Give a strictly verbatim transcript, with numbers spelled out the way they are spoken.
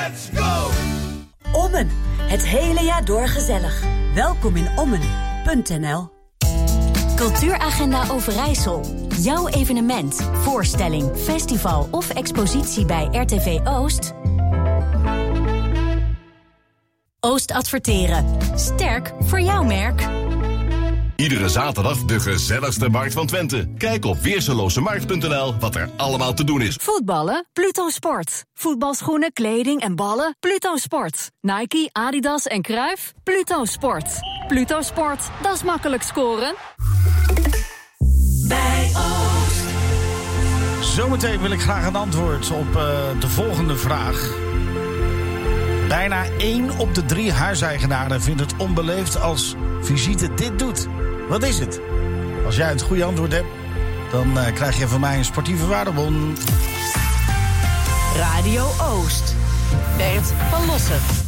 Let's go! Ommen. Het hele jaar door gezellig. Welkom in ommen punt n l. Cultuuragenda Overijssel. Jouw evenement, voorstelling, festival of expositie bij R T V Oost? Oost adverteren. Sterk voor jouw merk. Iedere zaterdag de gezelligste markt van Twente. Kijk op weerselozemarkt punt n l wat er allemaal te doen is. Voetballen? Pluto Sport. Voetbalschoenen, kleding en ballen? Pluto Sport. Nike, Adidas en Cruijff? Pluto Sport. Pluto Sport, dat is makkelijk scoren. Bij Oost. Zometeen wil ik graag een antwoord op uh, de volgende vraag. Bijna één op de drie huiseigenaren vindt het onbeleefd als visite dit doet. Wat is het? Als jij het goede antwoord hebt, dan uh, krijg je van mij een sportieve waardebon. Radio Oost. Bert van Lossen.